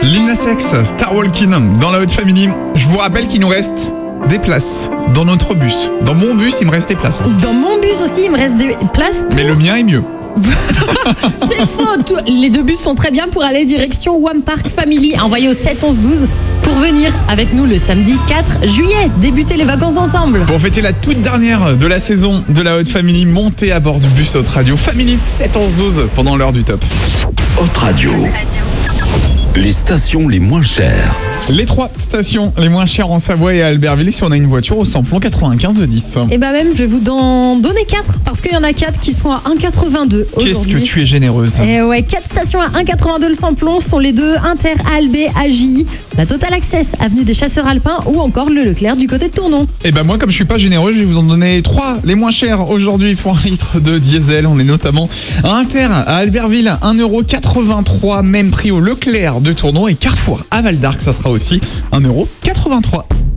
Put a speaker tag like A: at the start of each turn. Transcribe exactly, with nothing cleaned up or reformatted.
A: Lil Nas X, Star Walking dans la Haute Family. Je vous rappelle qu'il nous reste des places dans notre bus. Dans mon bus, il me reste des places.
B: Dans mon bus aussi, il me reste des places pour...
A: Mais le mien est mieux.
B: C'est faux. Tout- Les deux bus sont très bien pour aller direction One Park Family. Envoyez au sept onze douze pour venir avec nous le samedi quatre juillet. Débuter les vacances ensemble.
A: Pour fêter la toute dernière de la saison de la Haute Family, montez à bord du bus Haute Radio Family sept onze douze pendant l'heure du top.
C: Haute Radio. Les stations les moins chères.
A: Les trois stations les moins chères en Savoie et à Albertville si on a une voiture au samplon quatre-vingt-quinze dix.
B: Et bah même, je vais vous en donner quatre parce qu'il y en a quatre qui sont à un virgule quatre-vingt-deux aujourd'hui.
A: Qu'est-ce que tu es généreuse.
B: Et ouais, quatre stations à un virgule quatre-vingt-deux le samplon sont les deux Inter Albé A J I, la Total Access avenue des Chasseurs Alpins ou encore le Leclerc du côté de Tournon.
A: Et ben moi comme je suis pas généreux, je vais vous en donner trois les moins chers aujourd'hui pour un litre de diesel. On est notamment à Inter à Albertville, un euro quatre-vingt-trois, même prix au Leclerc de Tournon et Carrefour à Val d'Arc, ça sera aussi un euro quatre-vingt-trois.